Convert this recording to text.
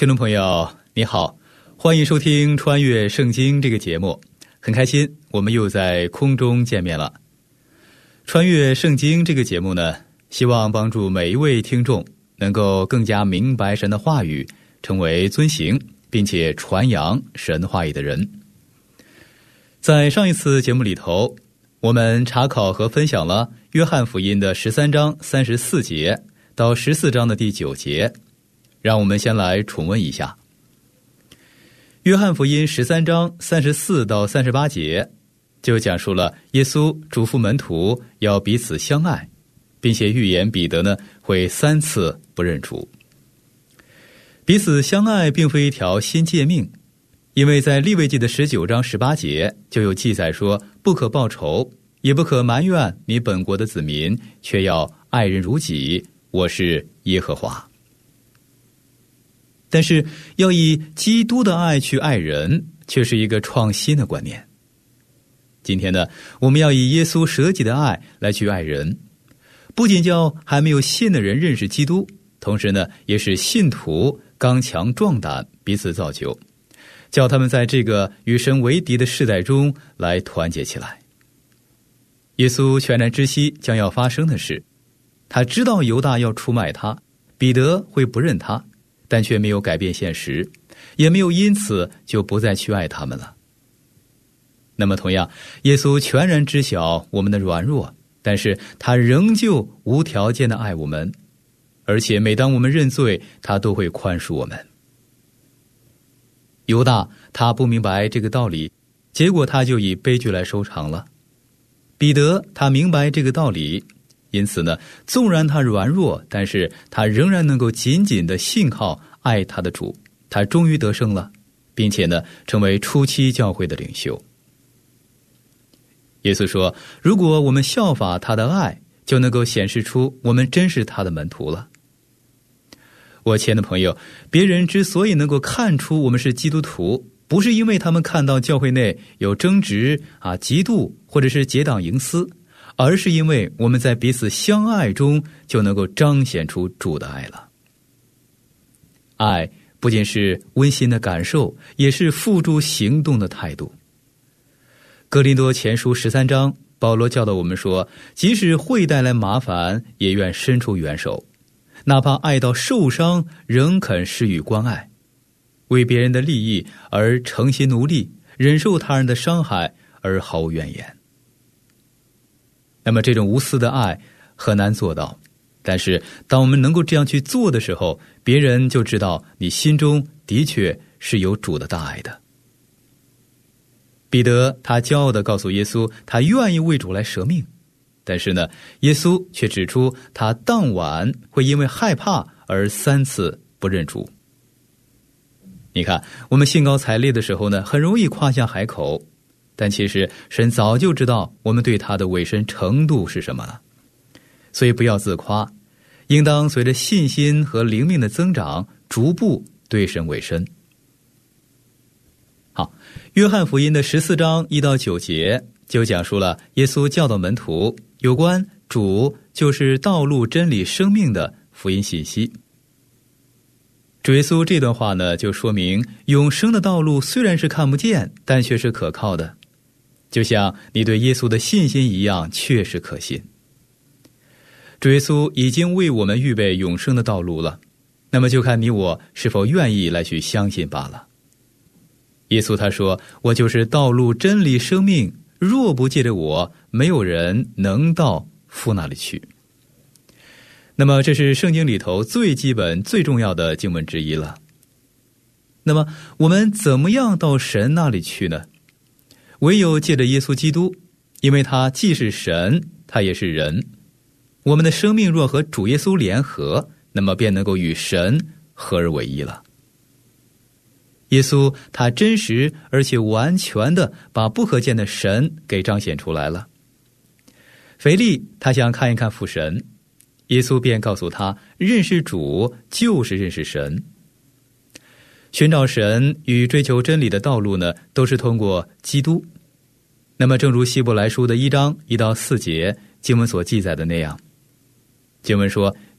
听众朋友你好，欢迎收听穿越圣经这个节目，很开心我们又在空中见面了。穿越圣经这个节目呢，希望帮助每一位听众能够更加明白神的话语，成为遵行并且传扬神话语的人。在上一次节目里头，我们查考和分享了约翰福音的13章34节到14章的第9节，让我们先来重温一下。约翰福音13章34到38节就讲述了耶稣嘱咐门徒要彼此相爱，并且预言彼得呢会3次不认主。彼此相爱并非一条新诫命，因为在利未记的19章18节就有记载说，不可报仇，也不可埋怨你本国的子民，却要爱人如己，我是耶和华。但是要以基督的爱去爱人，却是一个创新的观念。今天呢，我们要以耶稣舍己的爱来去爱人，不仅叫还没有信的人认识基督，同时呢，也使信徒刚强壮胆，彼此造就，叫他们在这个与神为敌的世代中来团结起来。耶稣全然知悉将要发生的事，他知道犹大要出卖他，彼得会不认他，但却没有改变现实，也没有因此就不再去爱他们了。那么同样，耶稣全然知晓我们的软弱，但是他仍旧无条件的爱我们，而且每当我们认罪，他都会宽恕我们。犹大他不明白这个道理，结果他就以悲剧来收场了。彼得他明白这个道理，因此呢，纵然他软弱，但是他仍然能够紧紧的信靠爱他的主，他终于得胜了，并且呢，成为初期教会的领袖。耶稣说，如果我们效法他的爱，就能够显示出我们真是他的门徒了。我亲爱的朋友，别人之所以能够看出我们是基督徒，不是因为他们看到教会内有争执嫉妒或者是结党营私，而是因为我们在彼此相爱中就能够彰显出主的爱了。爱不仅是温馨的感受，也是付诸行动的态度。哥林多前书13章，保罗教导我们说，即使会带来麻烦，也愿伸出援手，哪怕爱到受伤，仍肯施予关爱，为别人的利益而诚心努力，忍受他人的伤害而毫无怨言。那么这种无私的爱很难做到，但是当我们能够这样去做的时候，别人就知道你心中的确是有主的大爱的。彼得他骄傲地告诉耶稣，他愿意为主来舍命，但是呢，耶稣却指出他当晚会因为害怕而3次不认主。你看，我们兴高采烈的时候呢，很容易夸下海口，但其实神早就知道我们对他的委身程度是什么了。所以不要自夸，应当随着信心和灵命的增长，逐步对神委身。好，约翰福音的14章1到9节就讲述了耶稣教导门徒有关主就是道路真理生命的福音信息。主耶稣这段话呢，就说明永生的道路虽然是看不见，但却是可靠的，就像你对耶稣的信心一样，确实可信。主耶稣已经为我们预备永生的道路了，那么就看你我是否愿意来去相信罢了。耶稣他说，我就是道路真理生命，若不借着我，没有人能到父那里去。那么这是圣经里头最基本最重要的经文之一了。那么我们怎么样到神那里去呢？唯有借着耶稣基督，因为他既是神，他也是人。我们的生命若和主耶稣联合，那么便能够与神合而为一了。耶稣他真实而且完全的把不可见的神给彰显出来了。腓利他想看一看父神，耶稣便告诉他，认识主就是认识神。寻找神与追求真理的道路呢，都是通过基督。那么正如希伯来书的1章1到4节经文所记载的那样，经文说，